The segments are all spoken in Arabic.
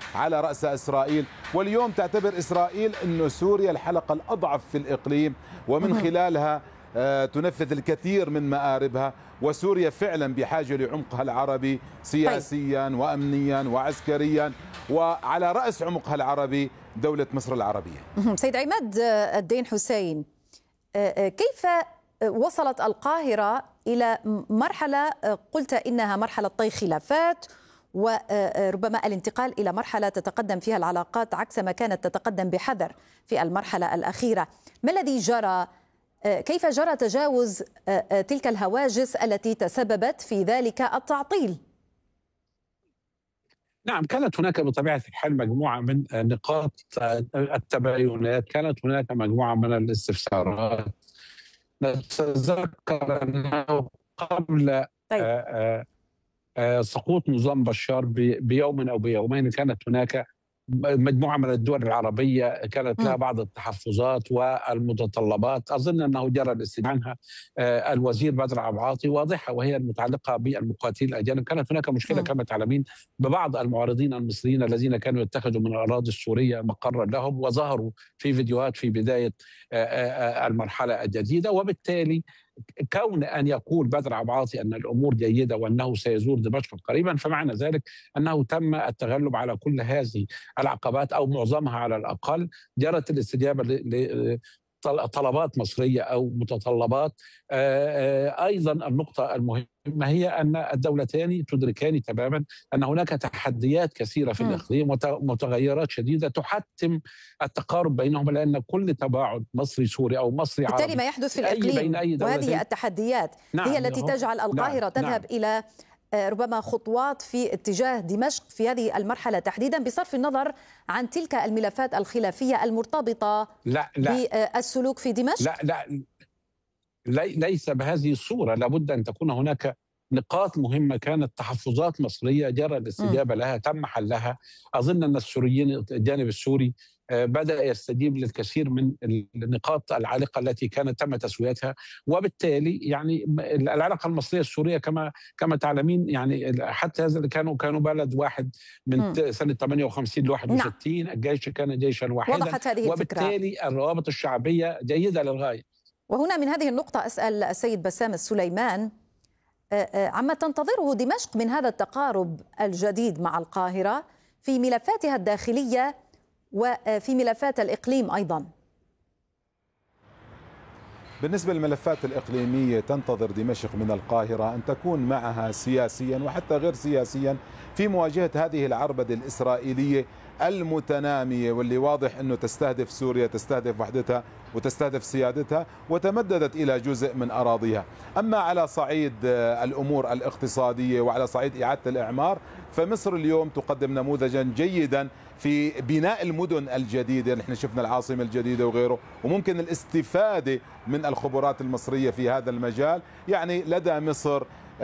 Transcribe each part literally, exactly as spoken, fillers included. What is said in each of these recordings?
على رأسها إسرائيل. واليوم تعتبر إسرائيل أنه سوريا الحلقة الأضعف في الإقليم، ومن خلالها تنفذ الكثير من مآربها. وسوريا فعلا بحاجة لعمقها العربي سياسيا وأمنيا وعسكريا، وعلى رأس عمقها العربي دولة مصر العربية. سيد عماد الدين حسين، كيف وصلت القاهرة إلى مرحلة قلت إنها مرحلة طي خلافات، وربما الانتقال إلى مرحلة تتقدم فيها العلاقات عكس ما كانت تتقدم بحذر في المرحلة الأخيرة؟ ما الذي جرى؟ كيف جرى تجاوز تلك الهواجس التي تسببت في ذلك التعطيل؟ نعم، كانت هناك بطبيعة الحال مجموعة من نقاط التباينات، كانت هناك مجموعة من الاستفسارات. نتذكر أنه قبل طيب. سقوط نظام بشار بيوم أو بيومين كانت هناك مجموعة من الدول العربية كانت لها بعض التحفظات والمتطلبات، أظن أنه جرى الاستماع عنها الوزير بدر عبعاطي واضحة، وهي المتعلقة بالمقاتلين الأجانب. كانت هناك مشكلة كما تعلمين ببعض المعارضين المصريين الذين كانوا يتخذوا من الأراضي السورية مقرا لهم، وظهروا في فيديوهات في بداية المرحلة الجديدة. وبالتالي كون أن يقول بدر عبعاطي أن الأمور جيدة وأنه سيزور دمشق قريبا، فمعنى ذلك أنه تم التغلب على كل هذه العقبات أو معظمها على الأقل. جرت الاستجابة طلبات مصرية أو متطلبات. أيضا النقطة المهمة هي أن الدولتان تدركان تماما أن هناك تحديات كثيرة في الإقليم ومتغيرات شديدة تحتم التقارب بينهم، لأن كل تباعد مصري سوري أو مصري عربي بالتالي ما يحدث في الإقليم وهذه التحديات نعم هي التي تجعل القاهرة نعم تذهب نعم إلى ربما خطوات في اتجاه دمشق في هذه المرحلة تحديدا، بصرف النظر عن تلك الملفات الخلافية المرتبطة لا لا بالسلوك في دمشق. لا لا ليس بهذه الصورة. لابد أن تكون هناك نقاط مهمة كانت تحفظات مصرية جرى الاستجابة لها، تم حلها. أظن أن السوريين الجانب السوري بدأ يستجيب للكثير من النقاط العالقة التي كانت تم تسويتها، وبالتالي يعني العلاقة المصرية السورية كما كما تعلمين يعني حتى هذا كانوا كانوا بلد واحد من م. سنة ثمانية وخمسين ل واحد وستين. نعم. الجيش كان جيشا واحدا، وضحت هذه وبالتالي الفكرة. الروابط الشعبية جيدة للغاية. وهنا من هذه النقطة أسأل السيد بسام السليمان عما تنتظره دمشق من هذا التقارب الجديد مع القاهرة في ملفاتها الداخلية وفي ملفات الإقليم أيضا. بالنسبة للملفات الإقليمية تنتظر دمشق من القاهرة أن تكون معها سياسيا وحتى غير سياسيا في مواجهة هذه العربدة الإسرائيلية المتنامية، واللي واضح أنه تستهدف سوريا، تستهدف وحدتها وتستهدف سيادتها، وتمددت إلى جزء من أراضيها. أما على صعيد الأمور الاقتصادية وعلى صعيد إعادة الإعمار، فمصر اليوم تقدم نموذجا جيدا في بناء المدن الجديدة. نحن شفنا العاصمة الجديدة وغيره، وممكن الاستفادة من الخبرات المصرية في هذا المجال. يعني لدى مصر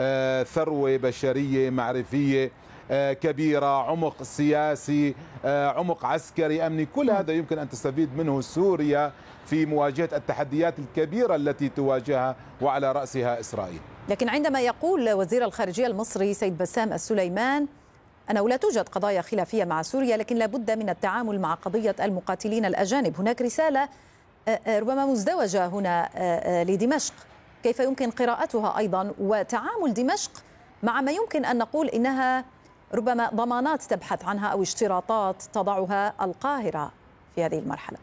ثروة بشرية معرفية كبيرة، عمق سياسي، عمق عسكري أمني، كل هذا يمكن أن تستفيد منه سوريا في مواجهة التحديات الكبيرة التي تواجهها وعلى رأسها إسرائيل. لكن عندما يقول وزير الخارجية المصري سيد بسام السليمان أنه لا توجد قضايا خلافية مع سوريا لكن لابد من التعامل مع قضية المقاتلين الأجانب، هناك رسالة ربما مزدوجة هنا لدمشق، كيف يمكن قراءتها أيضا وتعامل دمشق مع ما يمكن أن نقول إنها ربما ضمانات تبحث عنها أو اشتراطات تضعها القاهرة في هذه المرحلة؟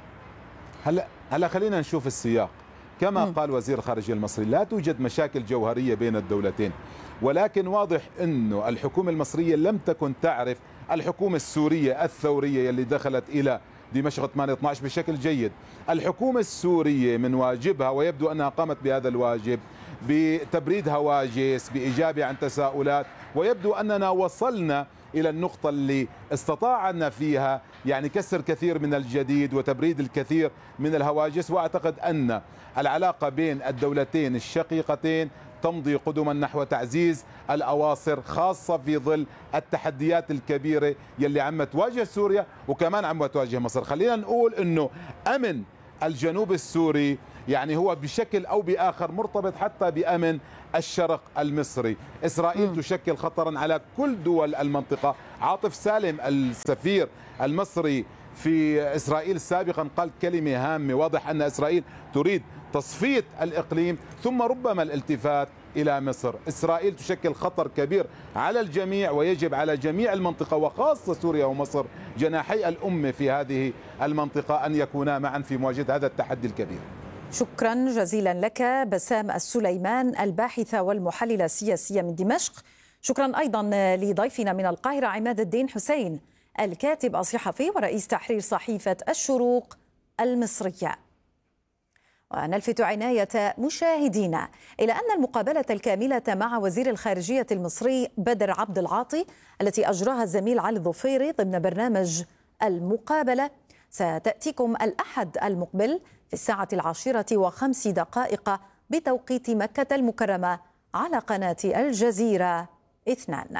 هلا هلا خلينا نشوف السياق. كما م. قال وزير الخارجية المصري لا توجد مشاكل جوهرية بين الدولتين، ولكن واضح أنه الحكومة المصرية لم تكن تعرف الحكومة السورية الثورية اللي دخلت إلى دمشق ثمانية اثني عشر بشكل جيد. الحكومة السورية من واجبها، ويبدو أنها قامت بهذا الواجب، بتبريد هواجس، بإجابة عن تساؤلات، ويبدو أننا وصلنا إلى النقطة اللي استطاعنا فيها يعني كسر كثير من الجديد وتبريد الكثير من الهواجس. وأعتقد أن العلاقة بين الدولتين الشقيقتين تمضي قدما نحو تعزيز الأواصر، خاصة في ظل التحديات الكبيرة يلي عم تواجه سوريا وكمان عم تواجه مصر. خلينا نقول أنه أمن الجنوب السوري يعني هو بشكل أو بآخر مرتبط حتى بأمن الشرق المصري. إسرائيل م. تشكل خطرا على كل دول المنطقة. عاطف سالم السفير المصري في إسرائيل سابقا قال كلمة هامة، واضح أن إسرائيل تريد تصفية الإقليم ثم ربما الالتفات إلى مصر. إسرائيل تشكل خطر كبير على الجميع، ويجب على جميع المنطقة وخاصة سوريا ومصر جناحي الأمة في هذه المنطقة أن يكونا معا في مواجهة هذا التحدي الكبير. شكرا جزيلا لك بسام السليمان الباحثة والمحللة السياسية من دمشق. شكرا أيضا لضيفنا من القاهرة عماد الدين حسين الكاتب الصحفي ورئيس تحرير صحيفة الشروق المصرية. ونلفت عناية مشاهدينا إلى أن المقابلة الكاملة مع وزير الخارجية المصري بدر عبد العاطي التي أجراها الزميل علي الظفيري ضمن برنامج المقابلة ستأتيكم الأحد المقبل في الساعة العاشرة وخمس دقائق بتوقيت مكة المكرمة على قناة الجزيرة اثنان.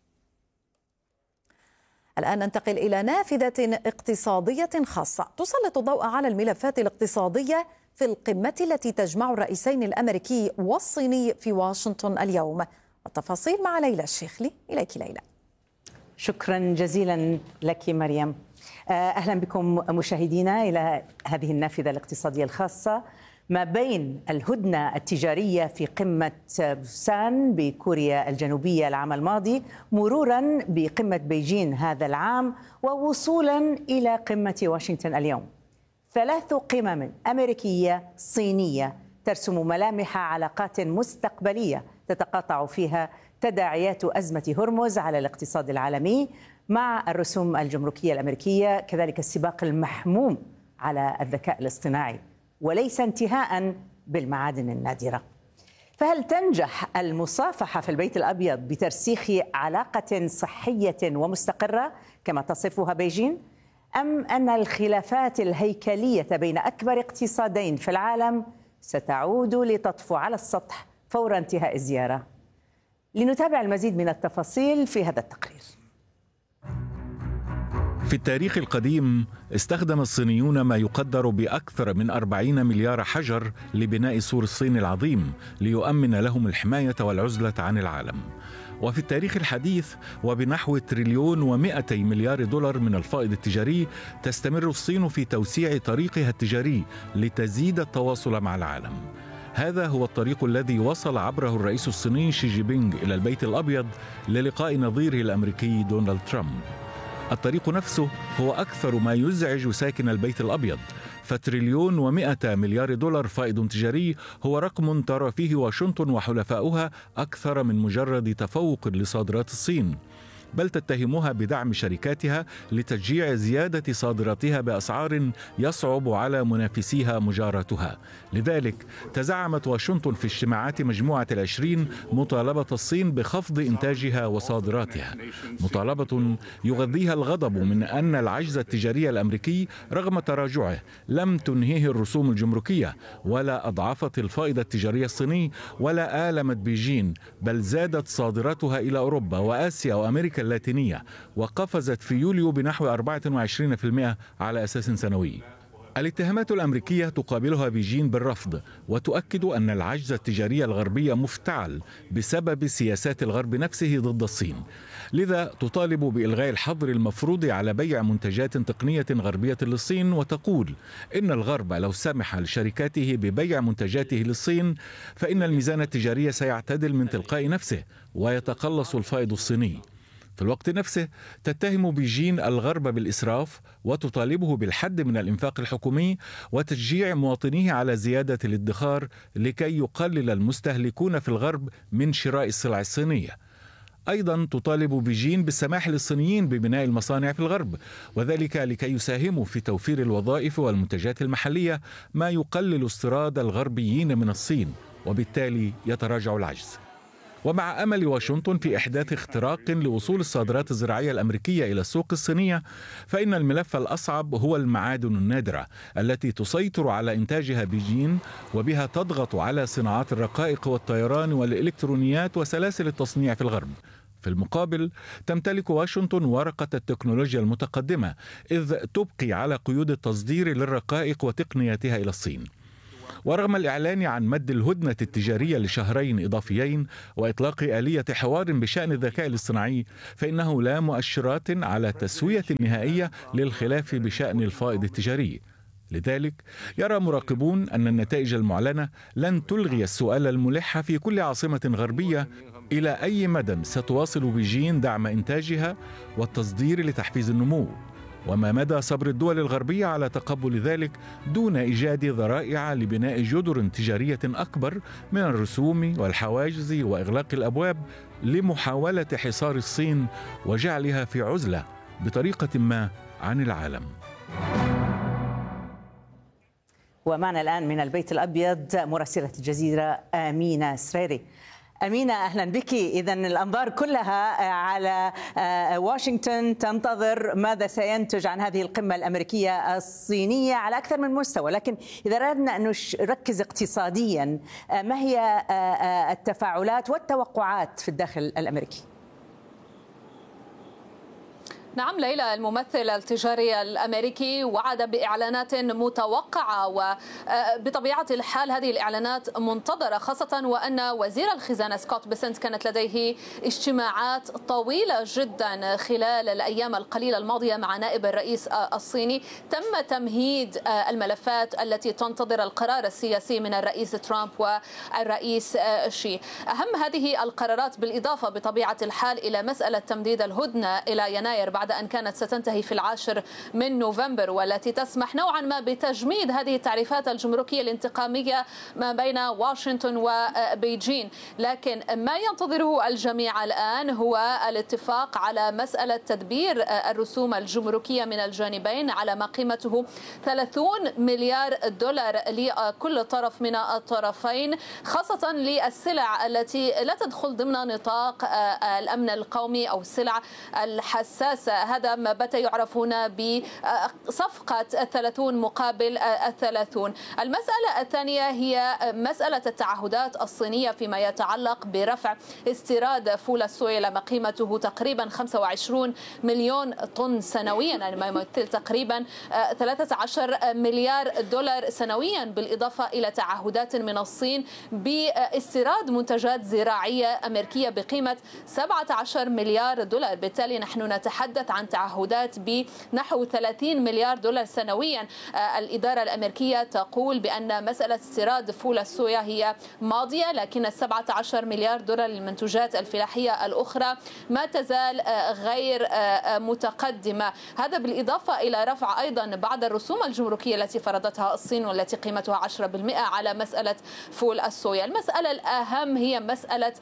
الآن ننتقل إلى نافذة اقتصادية خاصة تسلط الضوء على الملفات الاقتصادية في القمة التي تجمع الرئيسين الأمريكي والصيني في واشنطن اليوم. والتفاصيل مع ليلى الشيخلي. إليك ليلى. شكرا جزيلا لك مريم. أهلا بكم مشاهدينا إلى هذه النافذة الاقتصادية الخاصة ما بين الهدنة التجارية في قمة بوسان بكوريا الجنوبية العام الماضي مرورا بقمة بيجين هذا العام ووصولا إلى قمة واشنطن اليوم. ثلاث قمم أمريكية صينية ترسم ملامح علاقات مستقبلية تتقاطع فيها تداعيات أزمة هرمز على الاقتصاد العالمي مع الرسوم الجمركية الأمريكية، كذلك السباق المحموم على الذكاء الاصطناعي وليس انتهاء بالمعادن النادرة. فهل تنجح المصافحة في البيت الأبيض بترسيخ علاقة صحية ومستقرة كما تصفها بيجين؟ أم أن الخلافات الهيكلية بين أكبر اقتصادين في العالم ستعود لتطفو على السطح فور انتهاء الزيارة؟ لنتابع المزيد من التفاصيل في هذا التقرير. في التاريخ القديم استخدم الصينيون ما يقدر بأكثر من أربعين مليار حجر لبناء سور الصين العظيم ليؤمن لهم الحماية والعزلة عن العالم. وفي التاريخ الحديث وبنحو تريليون ومئتي مليار دولار من الفائض التجاري تستمر الصين في توسيع طريقها التجاري لتزيد التواصل مع العالم. هذا هو الطريق الذي وصل عبره الرئيس الصيني شي جي بينغ إلى البيت الأبيض للقاء نظيره الأمريكي دونالد ترامب. الطريق نفسه هو أكثر ما يزعج ساكن البيت الأبيض، فتريليون ومئة مليار دولار فائض تجاري هو رقم ترى فيه واشنطن وحلفاؤها أكثر من مجرد تفوق لصادرات الصين، بل تتهمها بدعم شركاتها لتشجيع زيادة صادراتها بأسعار يصعب على منافسيها مجاراتها. لذلك تزعمت واشنطن في اجتماعات مجموعة العشرين مطالبة الصين بخفض إنتاجها وصادراتها، مطالبة يغذيها الغضب من أن العجز التجاري الأمريكي رغم تراجعه لم تنهيه الرسوم الجمركية ولا أضعفت الفائض التجاري الصيني ولا آلمت بيجين، بل زادت صادراتها إلى أوروبا وآسيا وأمريكا اللاتينية وقفزت في يوليو بنحو أربعة وعشرين بالمئة على أساس سنوي. الاتهامات الأمريكية تقابلها بيجين بالرفض وتؤكد أن العجز التجاري الغربي مفتعل بسبب سياسات الغرب نفسه ضد الصين، لذا تطالب بإلغاء الحظر المفروض على بيع منتجات تقنية غربية للصين، وتقول إن الغرب لو سمح لشركاته ببيع منتجاته للصين فإن الميزان التجاري سيعتدل من تلقاء نفسه ويتقلص الفائض الصيني. في الوقت نفسه تتهم بيجين الغرب بالإسراف وتطالبه بالحد من الإنفاق الحكومي وتشجيع مواطنيه على زيادة الادخار لكي يقلل المستهلكون في الغرب من شراء السلع الصينية. أيضا تطالب بيجين بالسماح للصينيين ببناء المصانع في الغرب، وذلك لكي يساهموا في توفير الوظائف والمنتجات المحلية، ما يقلل استيراد الغربيين من الصين وبالتالي يتراجع العجز. ومع أمل واشنطن في إحداث اختراق لوصول الصادرات الزراعية الأمريكية إلى السوق الصينية، فإن الملف الأصعب هو المعادن النادرة التي تسيطر على إنتاجها بيجين وبها تضغط على صناعات الرقائق والطيران والإلكترونيات وسلاسل التصنيع في الغرب. في المقابل تمتلك واشنطن ورقة التكنولوجيا المتقدمة، إذ تبقي على قيود التصدير للرقائق وتقنياتها إلى الصين. ورغم الإعلان عن مد الهدنة التجارية لشهرين إضافيين وإطلاق آلية حوار بشأن الذكاء الاصطناعي، فإنه لا مؤشرات على تسوية نهائية للخلاف بشأن الفائض التجاري. لذلك يرى مراقبون أن النتائج المعلنة لن تلغي السؤال الملح في كل عاصمة غربية: إلى أي مدى ستواصل بيجين دعم إنتاجها والتصدير لتحفيز النمو؟ وما مدى صبر الدول الغربية على تقبل ذلك دون إيجاد ذرائع لبناء جدر تجارية أكبر من الرسوم والحواجز وإغلاق الأبواب لمحاولة حصار الصين وجعلها في عزلة بطريقة ما عن العالم. ومعنا الآن من البيت الأبيض مراسلة الجزيرة أمينة سريري. أمينة، أهلا بك. إذن الأنظار كلها على واشنطن تنتظر ماذا سينتج عن هذه القمة الأمريكية الصينية على أكثر من مستوى، لكن إذا أردنا أن نركز اقتصاديا، ما هي التفاعلات والتوقعات في الداخل الأمريكي؟ نعم ليلى، الممثل التجاري الأمريكي وعد بإعلانات متوقعة، وبطبيعة الحال هذه الإعلانات منتظرة، خاصة وأن وزير الخزانة سكوت بيسنت كانت لديه اجتماعات طويلة جدا خلال الأيام القليلة الماضية مع نائب الرئيس الصيني. تم تمهيد الملفات التي تنتظر القرار السياسي من الرئيس ترامب والرئيس شي. أهم هذه القرارات بالإضافة بطبيعة الحال إلى مسألة تمديد الهدنة إلى يناير بعد أن كانت ستنتهي في العاشر من نوفمبر، والتي تسمح نوعا ما بتجميد هذه التعريفات الجمركية الانتقامية ما بين واشنطن وبيجين. لكن ما ينتظره الجميع الآن هو الاتفاق على مسألة تدبير الرسوم الجمركية من الجانبين على ما قيمته ثلاثين مليار دولار لكل طرف من الطرفين، خاصة للسلع التي لا تدخل ضمن نطاق الأمن القومي أو السلع الحساسة. هذا ما بات يعرف هنا بصفقة الثلاثون مقابل الثلاثون. المسألة الثانية هي مسألة التعهدات الصينية فيما يتعلق برفع استيراد فول الصويا لما قيمته تقريبا خمسة وعشرين مليون طن سنويا، يعني ما يمثل تقريبا ثلاثة عشر مليار دولار سنويا، بالإضافة إلى تعهدات من الصين باستيراد منتجات زراعية أمريكية بقيمة سبعة عشر مليار دولار. بالتالي نحن نتحدث عن تعهدات بنحو ثلاثين مليار دولار سنويا. الإدارة الأمريكية تقول بأن مسألة استيراد فول الصويا هي ماضية، لكن السبعة عشر مليار دولار للمنتوجات الفلاحية الأخرى ما تزال غير متقدمة. هذا بالإضافة إلى رفع أيضا بعض الرسوم الجمركية التي فرضتها الصين والتي قيمتها عشرة بالمئة على مسألة فول الصويا. المسألة الأهم هي مسألة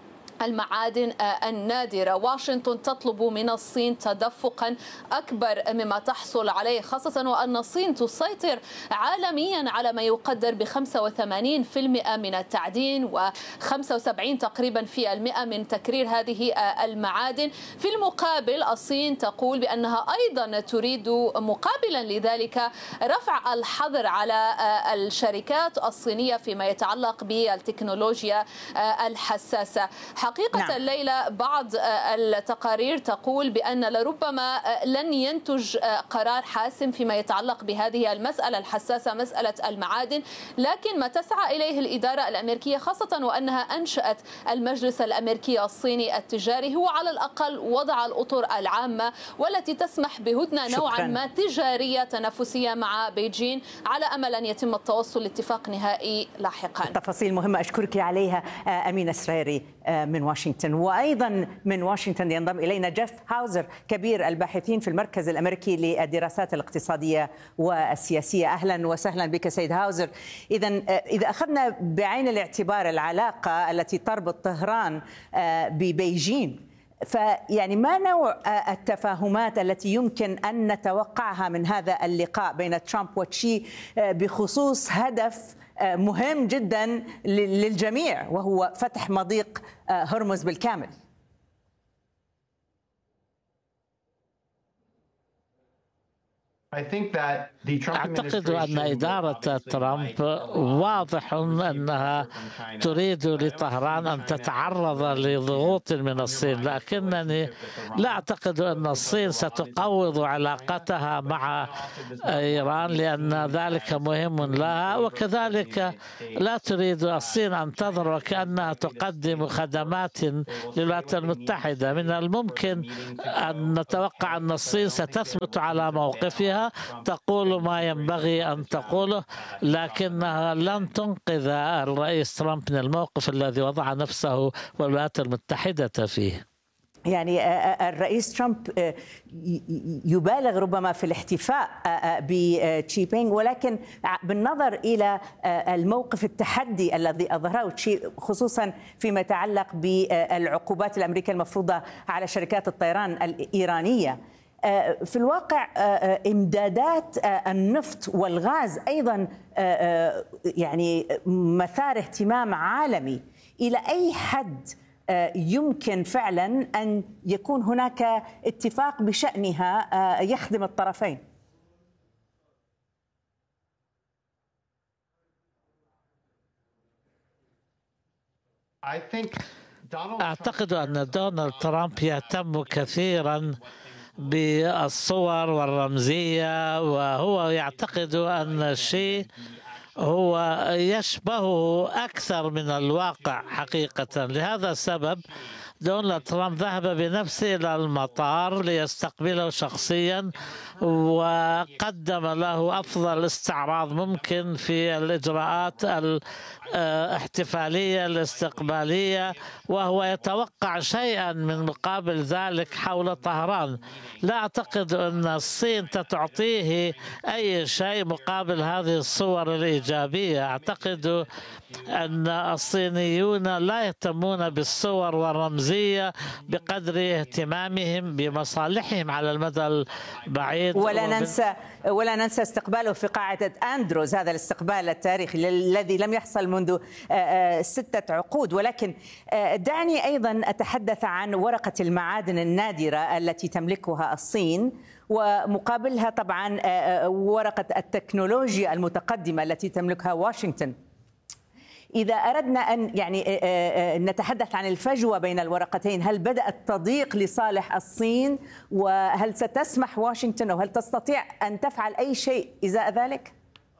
المعادن النادرة. واشنطن تطلب من الصين تدفقا أكبر مما تحصل عليه، خاصة وأن الصين تسيطر عالميا على ما يقدر ب خمسة وثمانين بالمئة من التعدين وخمسة وسبعين تقريبا في المئة من تكرير هذه المعادن. في المقابل الصين تقول بأنها أيضا تريد مقابلا لذلك رفع الحظر على الشركات الصينية فيما يتعلق بالتكنولوجيا الحساسة. حقيقة نعم. ليلى، بعض التقارير تقول بأن لربما لن ينتج قرار حاسم فيما يتعلق بهذه المسألة الحساسة، مسألة المعادن، لكن ما تسعى إليه الإدارة الأمريكية، خاصة وأنها أنشأت المجلس الأمريكي الصيني التجاري، هو على الأقل وضع الأطر العامة والتي تسمح بهدنة نوعا ما تجارية تنافسية مع بيجين، على أمل أن يتم التوصل لاتفاق نهائي لاحقا. تفاصيل مهمة أشكرك عليها أمينة سريري من واشنطن. وأيضا من واشنطن ينضم إلينا جيف هاوزر، كبير الباحثين في المركز الأمريكي للدراسات الاقتصادية والسياسية. أهلا وسهلا بك سيد هاوزر. إذا إذا أخذنا بعين الاعتبار العلاقة التي تربط طهران ببيجين، فيعني ما نوع التفاهمات التي يمكن أن نتوقعها من هذا اللقاء بين ترامب وتشي بخصوص هدف مهم جدا للجميع وهو فتح مضيق هرمز بالكامل؟ أعتقد أن إدارة ترامب واضح أنها تريد لطهران أن تتعرض لضغوط من الصين، لكنني لا أعتقد أن الصين ستقوض علاقتها مع إيران لأن ذلك مهم لها، وكذلك لا تريد الصين أن تظهر وكأنها تقدم خدمات للولايات المتحدة. من الممكن أن نتوقع أن الصين ستثبت على موقفها، تقول ما ينبغي أن تقوله، لكنها لن تنقذ الرئيس ترامب من الموقف الذي وضع نفسه والولايات المتحدة فيه. يعني الرئيس ترامب يبالغ ربما في الاحتفاء بتشي بينغ، ولكن بالنظر إلى الموقف التحدي الذي أظهره تشي خصوصا فيما يتعلق بالعقوبات الأمريكية المفروضة على شركات الطيران الإيرانية، في الواقع إمدادات النفط والغاز أيضا يعني مثار اهتمام عالمي. إلى أي حد يمكن فعلا أن يكون هناك اتفاق بشأنها يخدم الطرفين؟ أعتقد أن دونالد ترامب يهتم كثيرا بالصور والرمزية، وهو يعتقد أن الشيء هو يشبهه أكثر من الواقع حقيقة. لهذا السبب دونالد ترامب ذهب بنفسه إلى المطار ليستقبله شخصيا، وقدم له أفضل استعراض ممكن في الإجراءات الاحتفالية الاستقبالية، وهو يتوقع شيئا من مقابل ذلك حول طهران. لا أعتقد أن الصين ستعطيه أي شيء مقابل هذه الصور الإيجابية. أعتقد أن الصينيون لا يهتمون بالصور والرمزية بقدر اهتمامهم بمصالحهم على المدى البعيد. ولا ننسى ولا ننسى استقباله في قاعدة أندروز، هذا الاستقبال التاريخي الذي لم يحصل منذ ستة عقود. ولكن دعني أيضا أتحدث عن ورقة المعادن النادرة التي تملكها الصين، ومقابلها طبعا ورقة التكنولوجيا المتقدمة التي تملكها واشنطن. إذا أردنا أن يعني نتحدث عن الفجوة بين الورقتين، هل بدأت تضيق لصالح الصين؟ وهل ستسمح واشنطن أو هل تستطيع أن تفعل أي شيء إزاء ذلك؟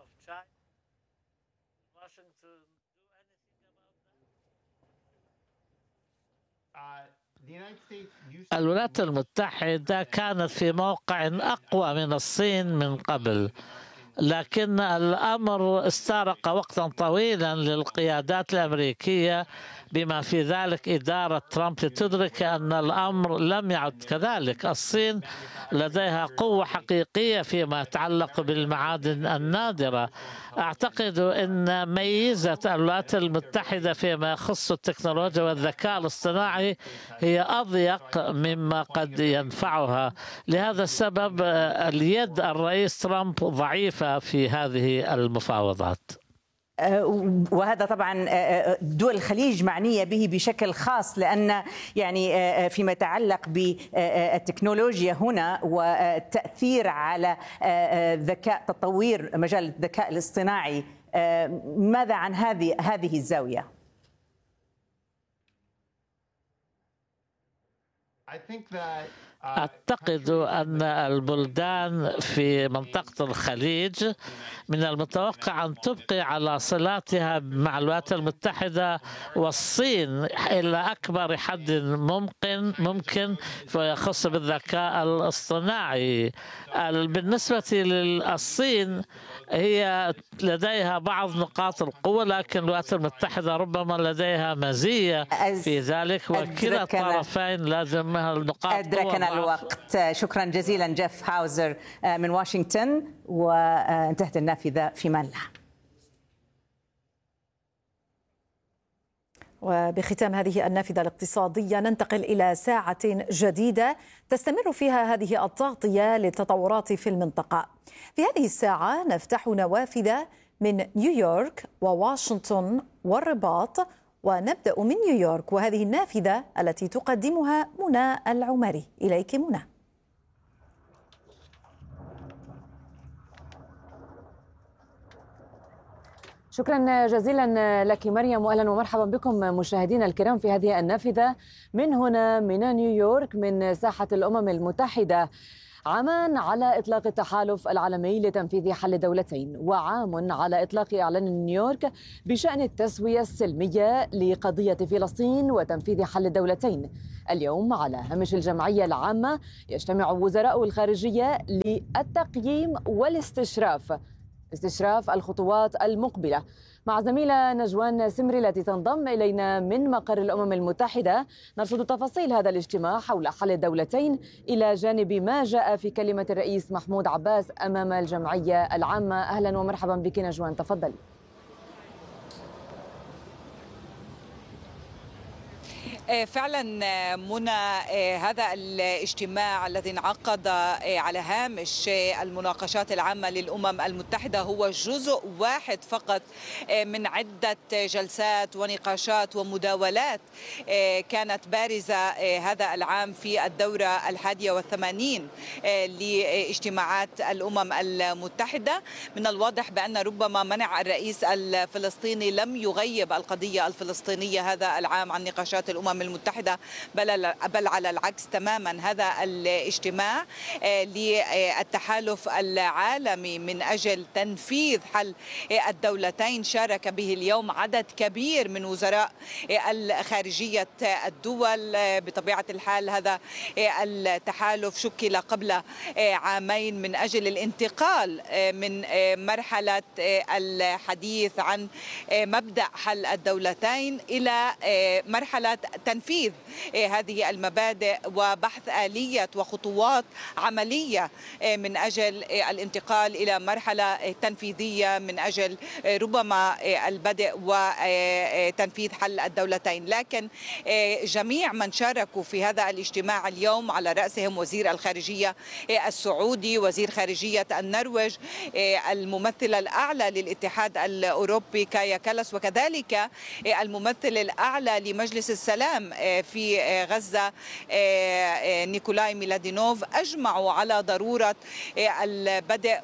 الولايات المتحدة كانت في موقع أقوى من الصين من قبل، لكن الأمر استغرق وقتا طويلا للقيادات الأمريكية بما في ذلك إدارة ترامب لتدرك أن الأمر لم يعد كذلك. الصين لديها قوة حقيقية فيما يتعلق بالمعادن النادرة. أعتقد أن ميزة الولايات المتحدة فيما يخص التكنولوجيا والذكاء الاصطناعي هي أضيق مما قد ينفعها. لهذا السبب اليد الرئيس ترامب ضعيفة في هذه المفاوضات. وهذا طبعا دول الخليج معنية به بشكل خاص، لأن يعني فيما يتعلق بالتكنولوجيا هنا والتأثير على ذكاء تطوير مجال الذكاء الاصطناعي، ماذا عن هذه هذه الزاوية؟ أعتقد أن البلدان في منطقة الخليج من المتوقع أن تبقي على صلاتها مع الولايات المتحدة والصين إلى أكبر حد ممكن ممكن فيما يخص بالذكاء الاصطناعي. بالنسبة للصين هي لديها بعض نقاط القوة، لكن الولايات المتحدة ربما لديها مزية في ذلك، وكلا الطرفين لازمها النقاط أدركنا الوقت. شكرا جزيلا جيف هاوزر من واشنطن، وانتهت النافذة في مان الله. وبختام هذه النافذة الاقتصادية ننتقل إلى ساعة جديدة تستمر فيها هذه التغطية للتطورات في المنطقة. في هذه الساعة نفتح نوافذ من نيويورك وواشنطن والرباط، ونبدأ من نيويورك وهذه النافذة التي تقدمها منى العمري. إليك منى. شكرا جزيلا لك مريم، واهلا ومرحبا بكم مشاهدينا الكرام في هذه النافذة من هنا من نيويورك من ساحة الأمم المتحدة. عامان على إطلاق التحالف العالمي لتنفيذ حل دولتين، وعام على إطلاق إعلان نيويورك بشأن التسوية السلمية لقضية فلسطين وتنفيذ حل الدولتين. اليوم على هامش الجمعية العامة يجتمع وزراء الخارجية للتقييم والاستشراف استشراف الخطوات المقبلة. مع زميلة نجوان سمري التي تنضم إلينا من مقر الأمم المتحدة نرصد تفاصيل هذا الاجتماع حول حل الدولتين إلى جانب ما جاء في كلمة الرئيس محمود عباس أمام الجمعية العامة. أهلا ومرحبا بك نجوان، تفضلي. فعلا منى، هذا الاجتماع الذي انعقد على هامش المناقشات العامة للأمم المتحدة هو جزء واحد فقط من عدة جلسات ونقاشات ومداولات كانت بارزة هذا العام في الدورة الحادية والثمانين لاجتماعات الأمم المتحدة. من الواضح بأن ربما منع الرئيس الفلسطيني لم يغيب القضية الفلسطينية هذا العام عن نقاشات الأمم المتحدة، بل بل على العكس تماما. هذا الاجتماع للتحالف العالمي من أجل تنفيذ حل الدولتين شارك به اليوم عدد كبير من وزراء الخارجية الدول. بطبيعة الحال هذا التحالف شكل قبل عامين من أجل الانتقال من مرحلة الحديث عن مبدأ حل الدولتين إلى مرحلة تنفيذ هذه المبادئ وبحث آلية وخطوات عملية من أجل الانتقال إلى مرحلة تنفيذية من أجل ربما البدء وتنفيذ حل الدولتين. لكن جميع من شاركوا في هذا الاجتماع اليوم على رأسهم وزير الخارجية السعودي، وزير خارجية النرويج، الممثل الأعلى للاتحاد الأوروبي كايا كالاس، وكذلك الممثل الأعلى لمجلس السلام في غزة نيكولاي ميلادينوف، أجمعوا على ضرورة البدء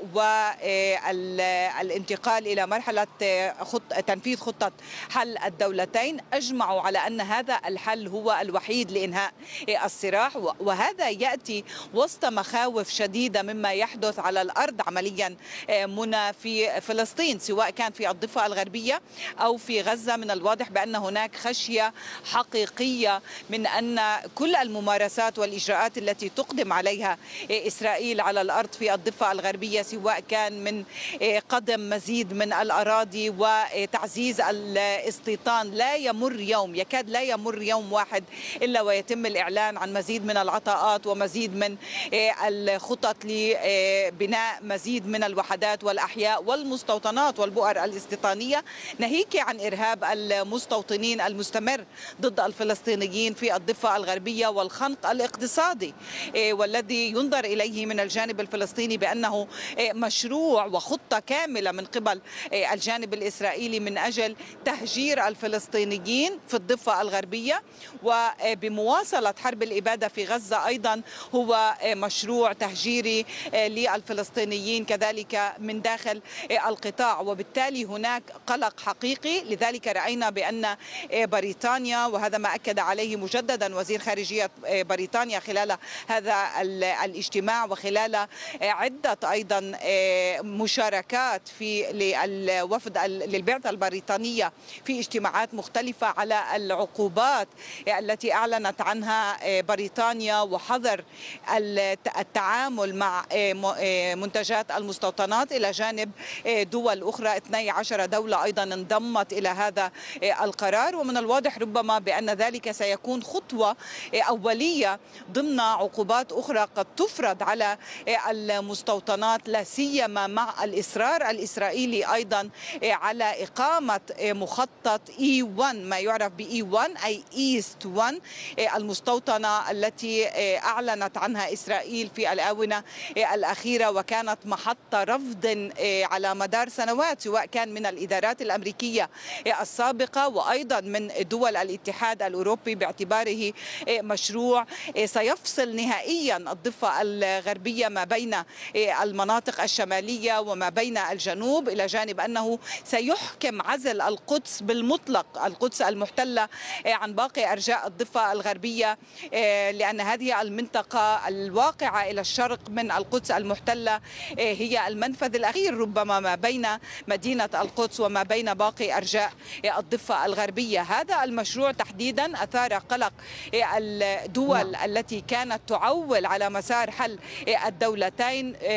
والانتقال إلى مرحلة خط تنفيذ خطة حل الدولتين. أجمعوا على أن هذا الحل هو الوحيد لإنهاء الصراع، وهذا يأتي وسط مخاوف شديدة مما يحدث على الأرض عمليا منى في فلسطين، سواء كان في الضفة الغربية أو في غزة. من الواضح بأن هناك خشية حقيقية من أن كل الممارسات والإجراءات التي تقدم عليها إسرائيل على الأرض في الضفة الغربية، سواء كان من قدم مزيد من الأراضي وتعزيز الاستيطان، لا يمر يوم، يكاد لا يمر يوم واحد إلا ويتم الإعلان عن مزيد من العطاءات ومزيد من الخطط لبناء مزيد من الوحدات والأحياء والمستوطنات والبؤر الاستيطانية، ناهيك عن إرهاب المستوطنين المستمر ضد الفلسطينيين في الضفة الغربية والخنق الاقتصادي والذي ينظر إليه من الجانب الفلسطيني بأنه مشروع وخطة كاملة من قبل الجانب الإسرائيلي من أجل تهجير الفلسطينيين في الضفة الغربية. وبمواصلة حرب الإبادة في غزة أيضا هو مشروع تهجيري للفلسطينيين كذلك من داخل القطاع، وبالتالي هناك قلق حقيقي. لذلك رأينا بأن بريطانيا، وهذا ما أكد عليه مجددا وزير خارجية بريطانيا خلال هذا الاجتماع وخلال عدة أيضا مشاركات في الوفد للبعثة البريطانية في اجتماعات مختلفة، على العقوبات التي أعلنت عنها بريطانيا وحظر التعامل مع منتجات المستوطنات، إلى جانب دول أخرى اثنتي عشرة دولة أيضا انضمت إلى هذا القرار. ومن الواضح ربما بأن ذلك سيكون خطوة أولية ضمن عقوبات أخرى قد تفرض على المستوطنات، لا سيما مع الإصرار الإسرائيلي أيضا على إقامة مخطط إي واحد، ما يعرف ب إي واحد أي إيست واحد، المستوطنة التي أعلنت عنها إسرائيل في الآونة الأخيرة وكانت محط رفض على مدار سنوات، سواء كان من الإدارات الأمريكية السابقة وأيضا من دول الاتحاد الأوروبي الأوروبي باعتباره مشروع سيفصل نهائيا الضفة الغربية ما بين المناطق الشمالية وما بين الجنوب، إلى جانب أنه سيحكم عزل القدس بالمطلق، القدس المحتلة عن باقي أرجاء الضفة الغربية، لأن هذه المنطقة الواقعة إلى الشرق من القدس المحتلة هي المنفذ الأخير ربما ما بين مدينة القدس وما بين باقي أرجاء الضفة الغربية. هذا المشروع تحديدا أثار قلق الدول التي كانت تعول على مسار حل الدولتين